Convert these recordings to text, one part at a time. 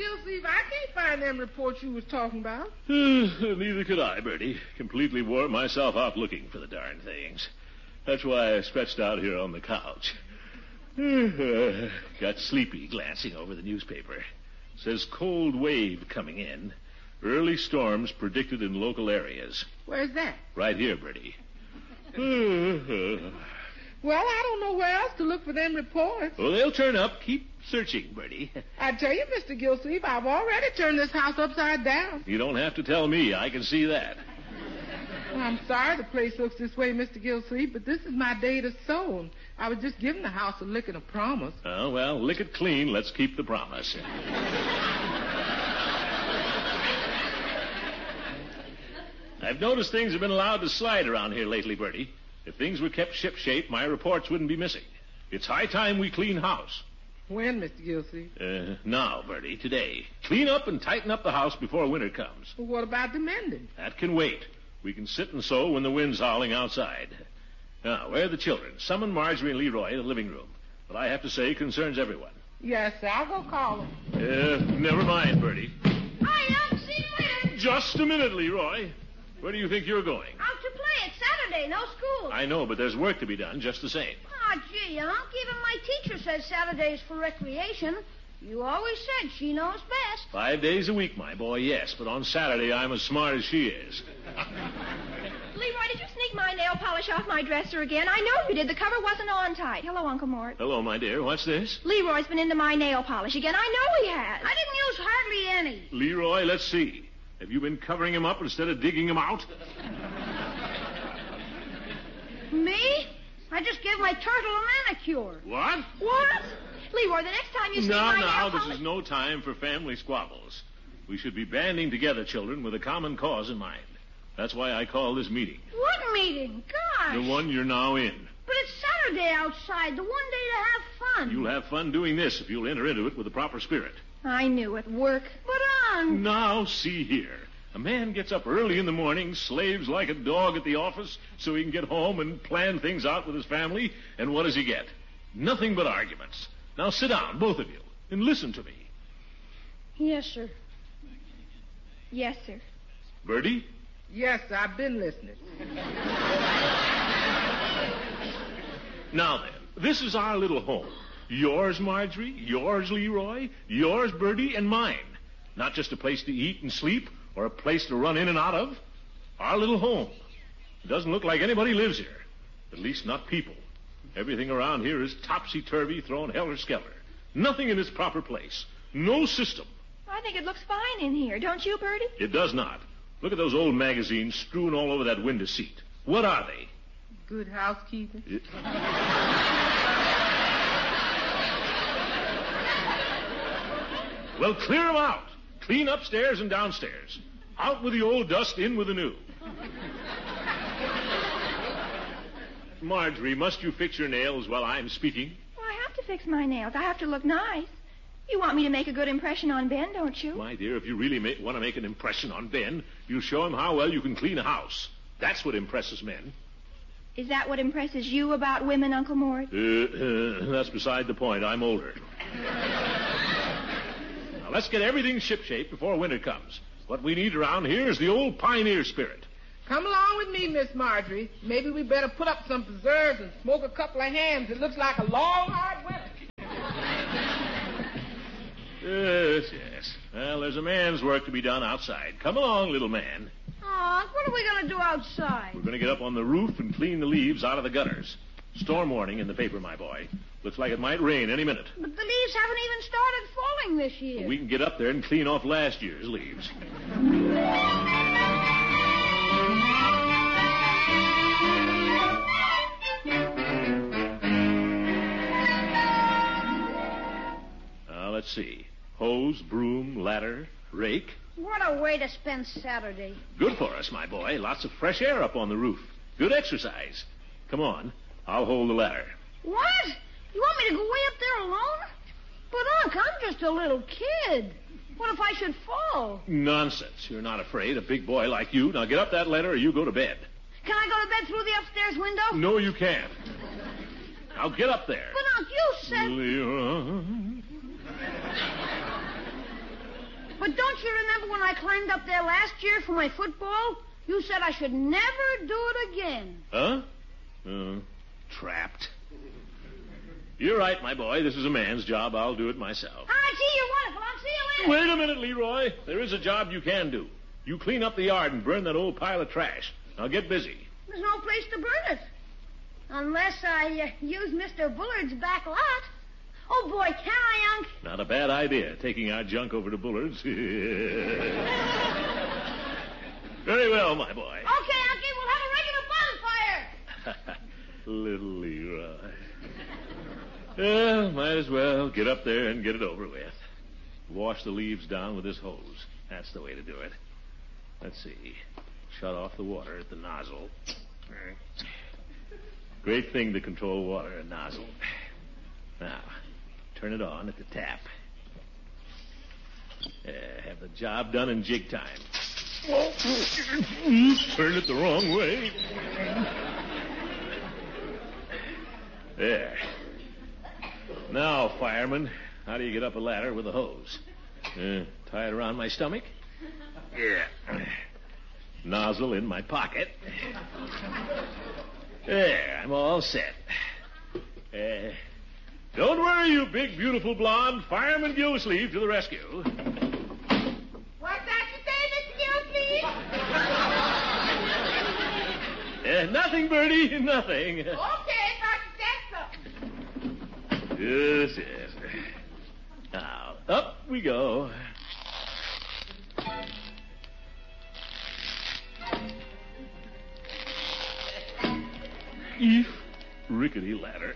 Gilsleeve, I can't find them reports you was talking about. Neither could I, Bertie. Completely wore myself out looking for the darn things. That's why I stretched out here on the couch. Got sleepy glancing over the newspaper. Says cold wave coming in. Early storms predicted in local areas. Where's that? Right here, Bertie. Well, I don't know where else to look for them reports. Well, they'll turn up. Keep searching, Bertie. I tell you, Mr. Gilsleeve, I've already turned this house upside down. You don't have to tell me. I can see that. Well, I'm sorry the place looks this way, Mr. Gilsleeve, but this is my day to sow, and I was just giving the house a lick and a promise. Oh, well, lick it clean. Let's keep the promise. I've noticed things have been allowed to slide around here lately, Bertie. If things were kept shipshape, my reports wouldn't be missing. It's high time we clean house. When, Mr. Gilsleeve? Now, Bertie, today. Clean up and tighten up the house before winter comes. Well, what about the mending? That can wait. We can sit and sew when the wind's howling outside. Now, where are the children? Summon Marjorie and Leroy to the living room. What I have to say concerns everyone. Yes, sir. I'll go call them. Never mind, Bertie. Hi, Unc. See you later. Just a minute, Leroy. Where do you think you're going? Out to play. It's Saturday. No school. I know, but there's work to be done just the same. Ah, gee, Unc. Even my teacher says Saturday's for recreation. You always said she knows best. 5 days a week, my boy, yes. But on Saturday, I'm as smart as she is. Leroy, did you sneak my nail polish off my dresser again? I know you did. The cover wasn't on tight. Hello, Uncle Mort. Hello, my dear. What's this? Leroy's been into my nail polish again. I know he has. I didn't use hardly any. Leroy, let's see. Have you been covering him up instead of digging him out? Me? I just gave my turtle a manicure. What? What? Leroy, the next time you sneak my nail polish... This is no time for family squabbles. We should be banding together, children, with a common cause in mind. That's why I call this meeting. What meeting? Gosh. The one you're now in. But it's Saturday outside, the one day to have fun. You'll have fun doing this if you'll enter into it with the proper spirit. I knew it. Work. But, Unc... Now, see here. A man gets up early in the morning, slaves like a dog at the office so he can get home and plan things out with his family, and what does he get? Nothing but arguments. Now sit down, both of you, and listen to me. Yes, sir. Yes, sir. Bertie? Yes, sir. I've been listening. Now then, this is our little home. Yours, Marjorie, yours, Leroy, yours, Bertie, and mine. Not just a place to eat and sleep or a place to run in and out of. Our little home. It doesn't look like anybody lives here. At least not people. Everything around here is topsy-turvy, thrown helter-skelter. Nothing in its proper place. No system. I think it looks fine in here. Don't you, Bertie? It does not. Look at those old magazines strewn all over that window seat. What are they? Good housekeeping. Well, clear them out. Clean upstairs and downstairs. Out with the old dust, in with the new. Marjorie, must you fix your nails while I'm speaking? Well, I have to fix my nails. I have to look nice. You want me to make a good impression on Ben, don't you? My dear, if you really want to make an impression on Ben, you'll show him how well you can clean a house. That's what impresses men. Is that what impresses you about women, Uncle Mort? That's beside the point. I'm older. Now, let's get everything shipshape before winter comes. What we need around here is the old pioneer spirit. Come along with me, Miss Marjorie. Maybe we better put up some preserves and smoke a couple of hams. It looks like a long, hard winter. Yes. Well, there's a man's work to be done outside. Come along, little man. Aw, what are we going to do outside? We're going to get up on the roof and clean the leaves out of the gutters. Storm warning in the paper, my boy. Looks like it might rain any minute. But the leaves haven't even started falling this year. Well, we can get up there and clean off last year's leaves. Let's see. Hose, broom, ladder, rake. What a way to spend Saturday. Good for us, my boy. Lots of fresh air up on the roof. Good exercise. Come on. I'll hold the ladder. What? You want me to go way up there alone? But, Unc, I'm just a little kid. What if I should fall? Nonsense. You're not afraid. A big boy like you. Now get up that ladder or you go to bed. Can I go to bed through the upstairs window? No, you can't. Now get up there. But, Unc, you said... Leroy. But don't you remember when I climbed up there last year for my football? You said I should never do it again. Huh? Trapped. You're right, my boy. This is a man's job. I'll do it myself. Gee, you're wonderful. I'll see you later. Wait a minute, Leroy. There is a job you can do. You clean up the yard and burn that old pile of trash. Now get busy. There's no place to burn it. Unless I use Mr. Bullard's back lot. Oh, boy, can I, Unc? Not a bad idea, taking our junk over to Bullard's. Very well, my boy. Okay, Unky, we'll have a regular bonfire. Little Leroy. Well, might as well get up there and get it over with. Wash the leaves down with this hose. That's the way to do it. Let's see. Shut off the water at the nozzle. Great thing to control water, a nozzle. Now, turn it on at the tap. Have the job done in jig time. Turn it the wrong way. There. Now, fireman, how do you get up a ladder with a hose? Tie it around my stomach? Yeah. Nozzle in my pocket. There, I'm all set. Don't worry, you big, beautiful blonde. Fireman Gillsleeve to the rescue. What's that you say, Mr. Gillsleeve? Nothing, Bertie, nothing. Okay, thought you said something. Yes, yes. Now, up we go. Eef, rickety ladder.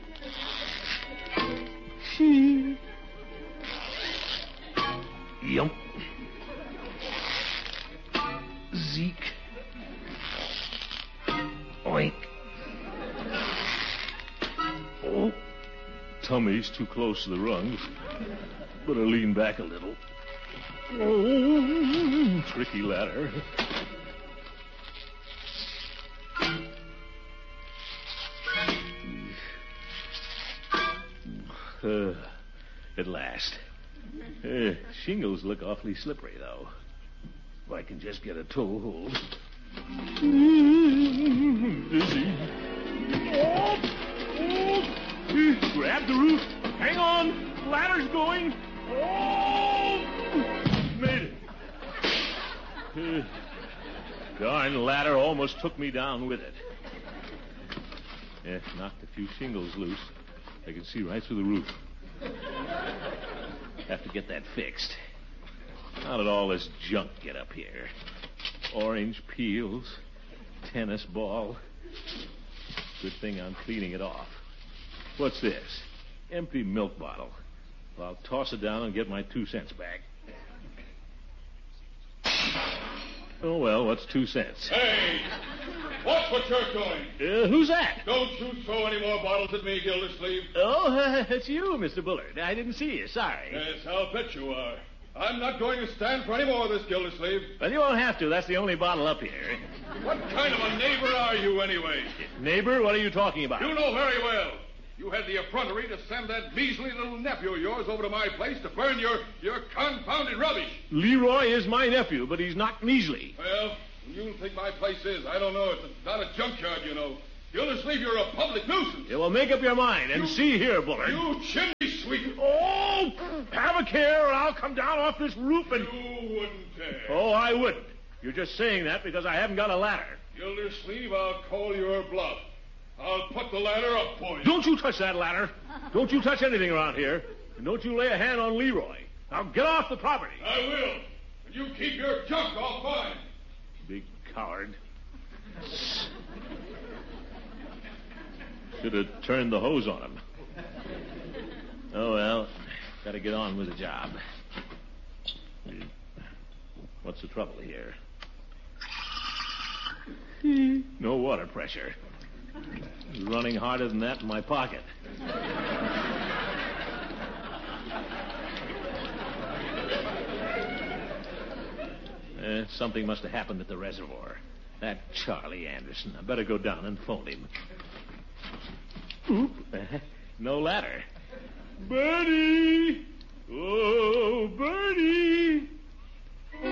Yump. Zeke. Oink. Oh, tummy's too close to the rungs. Better lean back a little. Oh, tricky ladder. At last. Shingles look awfully slippery, though. If I can just get a toe hold. Dizzy. Grab the roof. Hang on. Ladder's going. Oh! Made it. Darn ladder almost took me down with it. Knocked a few shingles loose. I can see right through the roof. Have to get that fixed. How did all this junk get up here? Orange peels, tennis ball. Good thing I'm cleaning it off. What's this? Empty milk bottle. Well, I'll toss it down and get my 2 cents back. Oh, well, what's 2 cents? Hey! Watch what you're doing. Who's that? Don't you throw any more bottles at me, Gildersleeve. Oh, it's you, Mr. Bullard. I didn't see you. Sorry. Yes, I'll bet you are. I'm not going to stand for any more of this, Gildersleeve. Well, you won't have to. That's the only bottle up here. What kind of a neighbor are you, anyway? Neighbor? What are you talking about? You know very well. You had the effrontery to send that measly little nephew of yours over to my place to burn your confounded rubbish. Leroy is my nephew, but he's not measly. Well, you think my place is. I don't know. It's not a junkyard, you know. Gildersleeve, you're a public nuisance. Yeah, well, make up your mind and see here, Bullard. You chimney sweep. Oh, have a care or I'll come down off this roof and... You wouldn't dare. Oh, I wouldn't. You're just saying that because I haven't got a ladder. Gildersleeve, I'll call your bluff. I'll put the ladder up for you. Don't you touch that ladder. Don't you touch anything around here. And don't you lay a hand on Leroy. Now get off the property. I will. And you keep your junk off mine. Big coward. Should have turned the hose on him. Oh, well, got to get on with the job. What's the trouble here? No water pressure. It's running harder than that in my pocket. Something must have happened at the reservoir. That Charlie Anderson. I better go down and phone him. Oop. No ladder. Bertie!